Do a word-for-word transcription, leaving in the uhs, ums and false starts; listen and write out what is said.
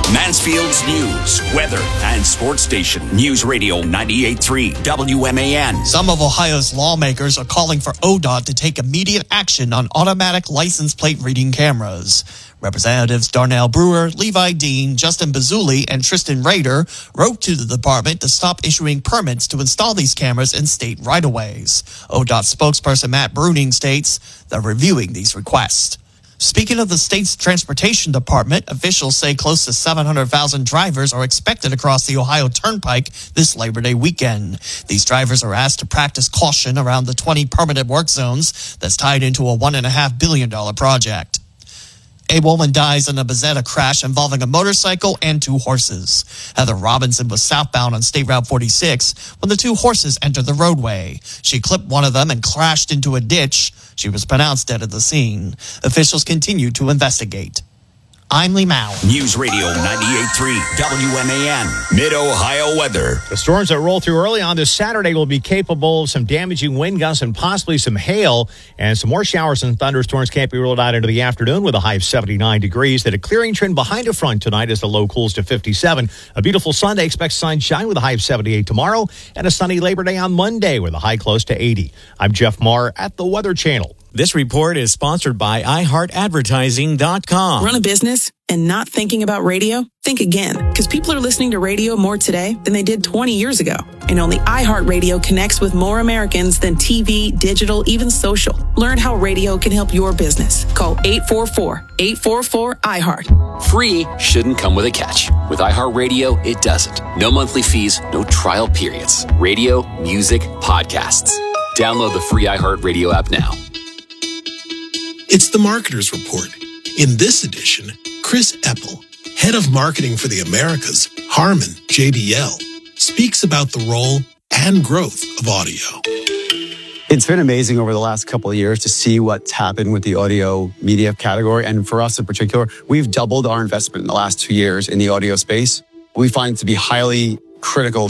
Mansfield's news, weather, and sports station. News Radio ninety-eight point three W M A N. Some of Ohio's lawmakers are calling for O D O T to take immediate action on automatic license plate reading cameras. Representatives Darnell Brewer, Levi Dean, Justin Bazzouli, and Tristan Rader wrote to the department to stop issuing permits to install these cameras in state right-of-ways. O D O T spokesperson Matt Bruning states they're reviewing these requests. Speaking of the state's transportation department, officials say close to seven hundred thousand drivers are expected across the Ohio Turnpike this Labor Day weekend. These drivers are asked to practice caution around the twenty permanent work zones that's tied into a one point five billion dollars project. A woman dies in a Bezzetta crash involving a motorcycle and two horses. Heather Robinson was southbound on State Route forty-six when the two horses entered the roadway. She clipped one of them and crashed into a ditch. She was pronounced dead at the scene. Officials continue to investigate. I'm Lee Mao. News Radio ninety-eight point three W M A N. Mid-Ohio weather. The storms that roll through early on this Saturday will be capable of some damaging wind gusts and possibly some hail. And some more showers and thunderstorms can't be ruled out into the afternoon with a high of seventy-nine degrees. That a clearing trend behind a front tonight as the low cools to fifty-seven. A beautiful Sunday. Expect sunshine with a high of seventy-eight tomorrow. And a sunny Labor Day on Monday with a high close to eighty. I'm Jeff Marr at the Weather Channel. This report is sponsored by i heart advertising dot com. Run a business and not thinking about radio? Think again, because people are listening to radio more today than they did twenty years ago. And only iHeartRadio connects with more Americans than T V, digital, even social. Learn how radio can help your business. Call eight four four, eight four four, I heart. Free shouldn't come with a catch. With iHeartRadio, it doesn't. No monthly fees, no trial periods. Radio, music, podcasts. Download the free iHeartRadio app now. It's the Marketer's Report. In this edition, Chris Eppel, head of marketing for the Americas, Harman J B L, speaks about the role and growth of audio. It's been amazing over the last couple of years to see what's happened with the audio media category. And for us in particular, we've doubled our investment in the last two years in the audio space. We find it to be highly critical